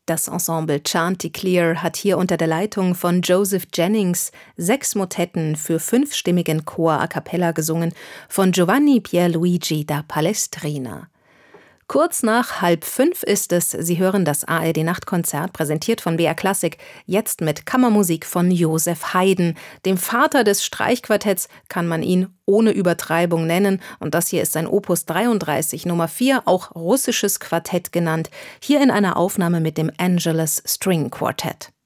Das Ensemble Chanticleer hat hier unter der Leitung von Joseph Jennings 6 Motetten für 5-stimmigen Chor a cappella gesungen von Giovanni Pierluigi da Palestrina. Kurz nach 4:30 ist es. Sie hören das ARD-Nachtkonzert, präsentiert von BR Klassik, jetzt mit Kammermusik von Joseph Haydn. Dem Vater des Streichquartetts kann man ihn ohne Übertreibung nennen. Und das hier ist sein Opus 33, Nummer 4, auch russisches Quartett genannt. Hier in einer Aufnahme mit dem Angelus String Quartet.